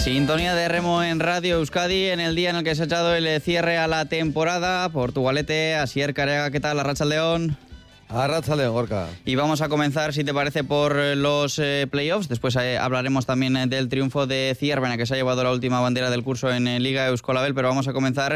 Sintonía de remo en Radio Euskadi en el día en el que se ha echado el cierre a la temporada. Portugalete, Asier Careaga, ¿qué tal? Arratsaldeon. Arratsaldeon, Gorka. Y vamos a comenzar, si te parece, por los playoffs. Después hablaremos también del triunfo de Zierbena, que se ha llevado la última bandera del curso en Liga Euskolabel, pero vamos a comenzar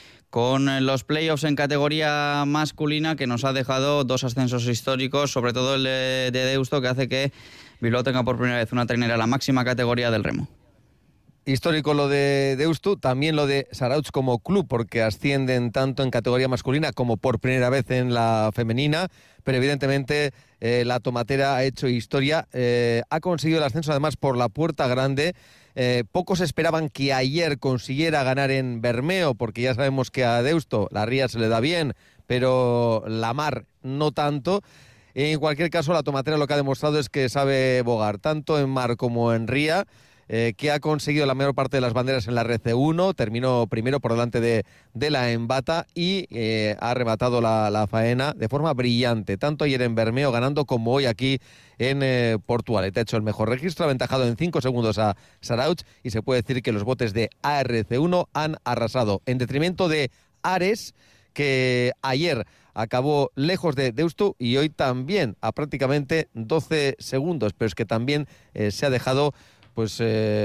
con los playoffs en categoría masculina, que nos ha dejado dos ascensos históricos, sobre todo el de Deusto, que hace que Bilbao tenga por primera vez una trainera en la máxima categoría del remo. Histórico lo de Deusto, también lo de Zarautz como club, porque ascienden tanto en categoría masculina como por primera vez en la femenina, pero evidentemente la Tomatera ha hecho historia, ha conseguido el ascenso además por la puerta grande. Pocos esperaban que ayer consiguiera ganar en Bermeo, porque ya sabemos que a Deusto la ría se le da bien, pero la mar no tanto. En cualquier caso, la Tomatera lo que ha demostrado es que sabe bogar, tanto en mar como en ría, que ha conseguido la mayor parte de las banderas en la RC1, terminó primero por delante de la Embata y ha rematado la faena de forma brillante, tanto ayer en Bermeo ganando como hoy aquí en Portugalete. Ha hecho el mejor registro, ha aventajado en 5 segundos a Zarautz y se puede decir que los botes de ARC1 han arrasado, en detrimento de Ares, que ayer acabó lejos de Deusto y hoy también a prácticamente 12 segundos, pero es que también se ha dejado pues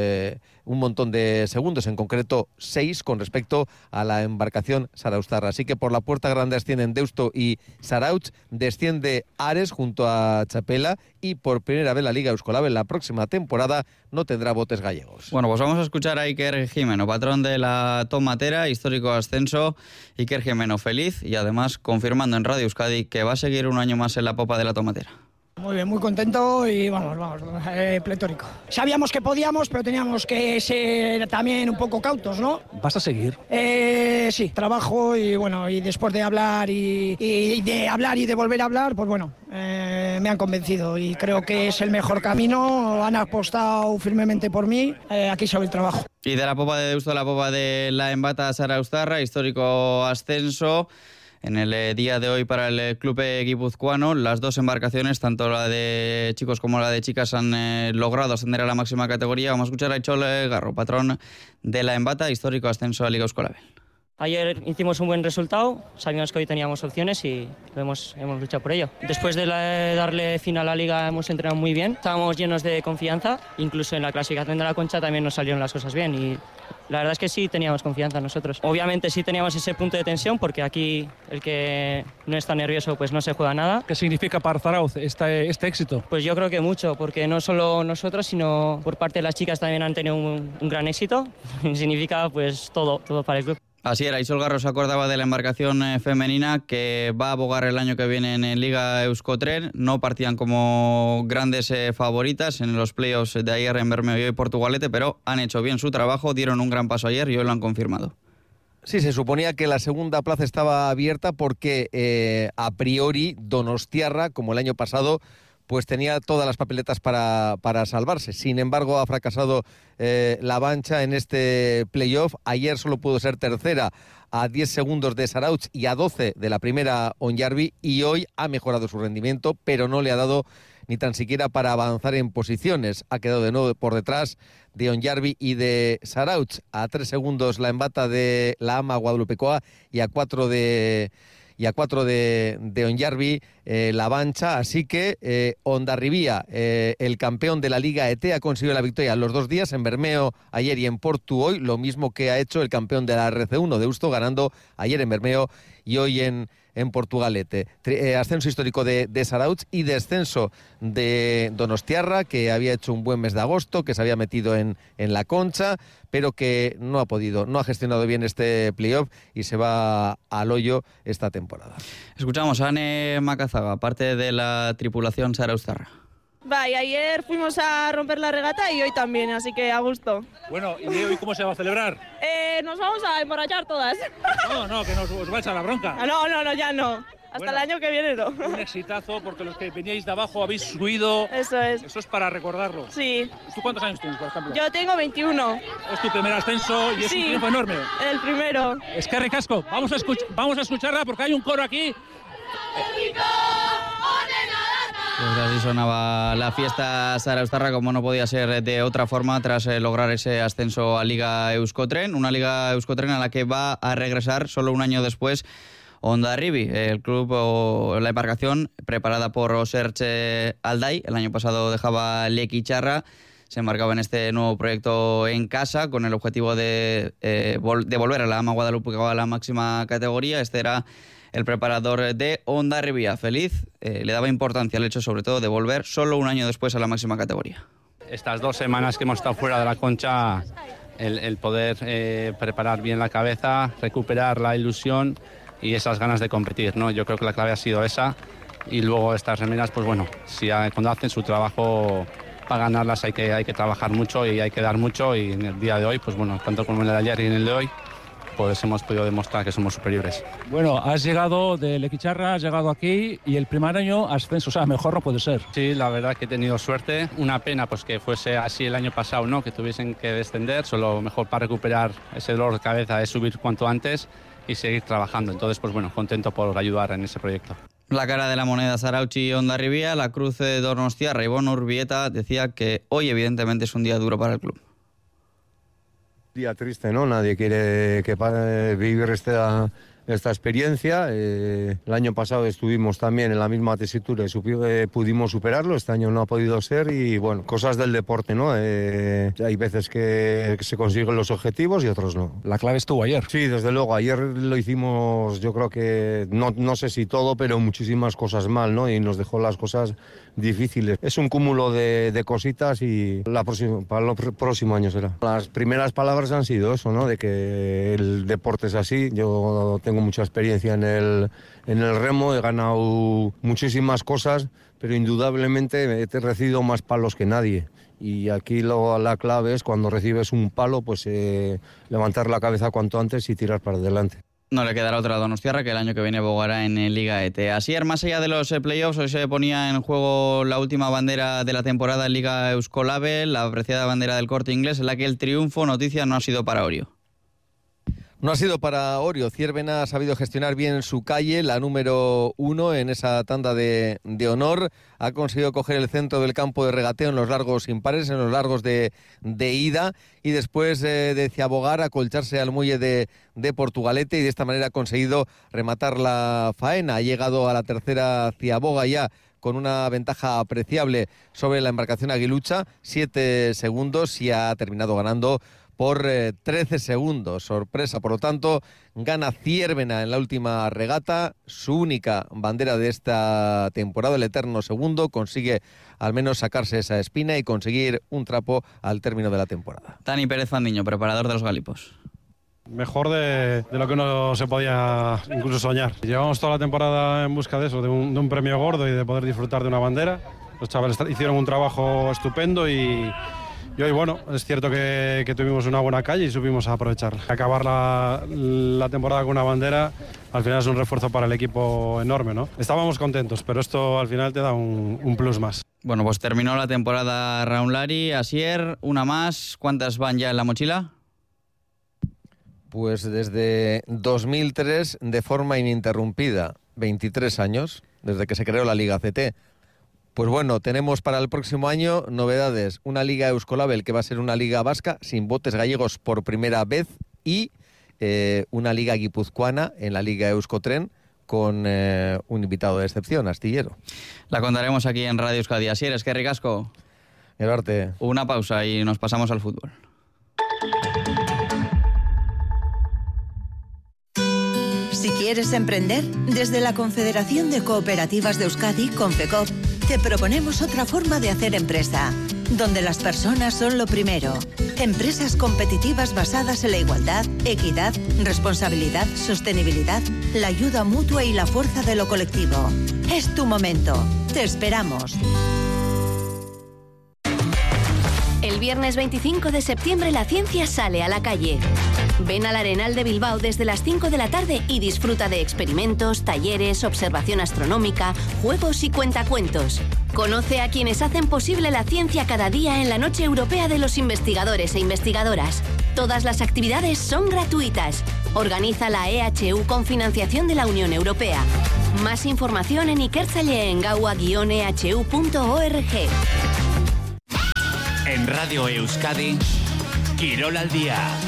un montón de segundos, en concreto 6 con respecto a la embarcación Zarauztarra. Así que por la puerta grande ascienden Deusto y Zarautz, desciende Ares junto a Chapela y por primera vez la Liga Euskolabel la próxima temporada no tendrá botes gallegos. Bueno, pues vamos a escuchar a Iker Jimeno, patrón de la Tomatera, histórico ascenso. Iker Jimeno feliz y además confirmando en Radio Euskadi que va a seguir un año más en la popa de la Tomatera. Muy bien, muy contento y vamos, pletórico. Sabíamos que podíamos, pero teníamos que ser también un poco cautos, ¿no? ¿Vas a seguir? Sí, trabajo y bueno, y después de hablar y de volver a hablar, pues bueno, me han convencido y creo que es el mejor camino, han apostado firmemente por mí, aquí sobre el trabajo. Y de la popa de Deusto a la popa de la Embata Zarauztarra, histórico ascenso. En el día de hoy para el club guipuzcoano, las dos embarcaciones, tanto la de chicos como la de chicas, han logrado ascender a la máxima categoría. Vamos a escuchar a Ichol Garro, patrón de la Embata, histórico ascenso a Liga Euskolabel. Ayer hicimos un buen resultado, sabíamos que hoy teníamos opciones y hemos luchado por ello. Después de darle fin a la liga hemos entrenado muy bien, estábamos llenos de confianza, incluso en la clasificación de la Concha también nos salieron las cosas bien y la verdad es que sí teníamos confianza nosotros. Obviamente sí teníamos ese punto de tensión porque aquí el que no está nervioso pues no se juega nada. ¿Qué significa para Zarautz este éxito? Pues yo creo que mucho, porque no solo nosotros sino por parte de las chicas también han tenido un gran éxito. Significa pues todo para el club. Así era, Ichol Garro se acordaba de la embarcación femenina que va a abogar el año que viene en Liga Euskotren. No partían como grandes favoritas en los playoffs de ayer en Bermeo y hoy Portugalete, pero han hecho bien su trabajo, dieron un gran paso ayer y hoy lo han confirmado. Sí, se suponía que la segunda plaza estaba abierta porque a priori Donostiarra, como el año pasado, pues tenía todas las papeletas para salvarse. Sin embargo, ha fracasado la Bancha en este playoff. Ayer solo pudo ser tercera a 10 segundos de Zarautz y a 12 de la primera Onyarbi, y hoy ha mejorado su rendimiento, pero no le ha dado ni tan siquiera para avanzar en posiciones. Ha quedado de nuevo por detrás de Onyarbi y de Zarautz. A 3 segundos la Embata de la Ama Guadalupecoa y a 4 de Onyarbi, la Bancha. Así que Hondarribía, el campeón de la Liga ET, ha conseguido la victoria los 2 días, en Bermeo ayer y en Portu hoy, lo mismo que ha hecho el campeón de la RC1, Deusto, ganando ayer en Bermeo y hoy en Portugalete. Ascenso histórico de Zarautz y descenso de Donostiarra, que había hecho un buen mes de agosto, que se había metido en la Concha, pero que no ha gestionado bien este playoff y se va al hoyo esta temporada. Escuchamos a Ane Macazaga, parte de la tripulación Zarauztarra. Y ayer fuimos a romper la regata y hoy también, así que a gusto. Bueno, ¿y hoy cómo se va a celebrar? Nos vamos a emborrachar todas. No, que nos os va a echar la bronca. No, ya no. Hasta el año que viene no. Un exitazo, porque los que veníais de abajo habéis subido. Eso es. Eso es para recordarlo. Sí. ¿Tú cuántos años tienes, por ejemplo? Yo tengo 21. Es tu primer ascenso y es un triunfo enorme. El primero. Es que ricasco. Vamos a escucharla porque hay un coro aquí. Pues así sonaba la fiesta zarauztarra, como no podía ser de otra forma, tras lograr ese ascenso a Liga Euskotren, una Liga Euskotren a la que va a regresar solo un año después Hondarribia, el club o la embarcación preparada por Osertxe Alday. El año pasado dejaba Lequicharra, se embarcaba en este nuevo proyecto en casa con el objetivo de volver a la AMA Guadalupe a la máxima categoría. Este era el preparador de Hondarribia. Feliz, le daba importancia al hecho sobre todo de volver solo un año después a la máxima categoría. Estas 2 semanas que hemos estado fuera de la Concha, el poder preparar bien la cabeza, recuperar la ilusión y esas ganas de competir, ¿no? Yo creo que la clave ha sido esa, y luego estas remeras, pues bueno, cuando hacen su trabajo para ganarlas hay que trabajar mucho y hay que dar mucho, y en el día de hoy, pues bueno, tanto como en el de ayer y en el de hoy, pues hemos podido demostrar que somos superiores. Bueno, has llegado de Lequicharra, has llegado aquí y el primer año ascenso, o sea, mejor no puede ser. Sí, la verdad que he tenido suerte. Una pena pues que fuese así el año pasado, ¿no? Que tuviesen que descender. Solo mejor para recuperar ese dolor de cabeza es subir cuanto antes y seguir trabajando. Entonces, pues bueno, contento por ayudar en ese proyecto. La cara de la moneda Zarautz y Hondarribia, la cruz de Donostiarra, Ivonne Urbieta decía que hoy evidentemente es un día duro para el club. Día triste, ¿no? Nadie quiere vivir esta experiencia. El año pasado estuvimos también en la misma tesitura y pudimos superarlo. Este año no ha podido ser y, bueno, cosas del deporte, ¿no? Hay veces que se consiguen los objetivos y otros no. La clave estuvo ayer. Sí, desde luego. Ayer lo hicimos, yo creo que, no sé si todo, pero muchísimas cosas mal, ¿no? Y nos dejó las cosas difíciles. Es un cúmulo de cositas y para el próximo año será. Las primeras palabras han sido eso, ¿no? De que el deporte es así. Yo tengo mucha experiencia en el remo, he ganado muchísimas cosas, pero indudablemente he recibido más palos que nadie. Y aquí la clave es cuando recibes un palo, pues levantar la cabeza cuanto antes y tirar para adelante. No le quedará otra a Donostiarra, que el año que viene bogará en Liga ET. Asier, más allá de los playoffs, hoy se ponía en juego la última bandera de la temporada en Liga Euskolabel, la apreciada bandera del Corte Inglés, en la que el triunfo, noticia, no ha sido para Orio. No ha sido para Orio. Ciervena ha sabido gestionar bien su calle, la número 1 en esa tanda de honor. Ha conseguido coger el centro del campo de regateo en los largos impares, en los largos de ida, y después de Ciabogar acolcharse al muelle de Portugalete, y de esta manera ha conseguido rematar la faena. Ha llegado a la tercera Ciaboga ya con una ventaja apreciable sobre la embarcación aguilucha, 7 segundos, y ha terminado ganando por 13 segundos. Sorpresa, por lo tanto, gana Ciervena en la última regata, su única bandera de esta temporada, el eterno segundo, consigue al menos sacarse esa espina y conseguir un trapo al término de la temporada. Dani Pérez Fandiño, preparador de los Galipos. Mejor de lo que uno se podía incluso soñar. Llevamos toda la temporada en busca de eso, de un premio gordo y de poder disfrutar de una bandera. Los chavales hicieron un trabajo estupendo y hoy, bueno, es cierto que tuvimos una buena calle y supimos aprovechar. Acabar la temporada con una bandera al final es un refuerzo para el equipo enorme, ¿no? Estábamos contentos, pero esto al final te da un plus más. Bueno, pues terminó la temporada Raúl Lari. Asier, una más. ¿Cuántas van ya en la mochila? Pues desde 2003, de forma ininterrumpida, 23 años, desde que se creó la Liga CT. Pues bueno, tenemos para el próximo año novedades. Una Liga Euskolabel que va a ser una liga vasca sin botes gallegos por primera vez, y una liga guipuzcoana en la Liga Euskotren con un invitado de excepción, Astillero. La contaremos aquí en Radio Euskadi. Asier, es que ricasco. Llevarte. Una pausa y nos pasamos al fútbol. Si quieres emprender, desde la Confederación de Cooperativas de Euskadi, Confecoop, te proponemos otra forma de hacer empresa, donde las personas son lo primero. Empresas competitivas basadas en la igualdad, equidad, responsabilidad, sostenibilidad, la ayuda mutua y la fuerza de lo colectivo. Es tu momento. Te esperamos. El viernes 25 de septiembre la ciencia sale a la calle. Ven al Arenal de Bilbao desde las 5 de la tarde y disfruta de experimentos, talleres, observación astronómica, juegos y cuentacuentos. Conoce a quienes hacen posible la ciencia cada día en la Noche Europea de los Investigadores e Investigadoras. Todas las actividades son gratuitas. Organiza la EHU con financiación de la Unión Europea. Más información en ikertzaileen-gaua-ehu.org. En Radio Euskadi, Quirol al Día.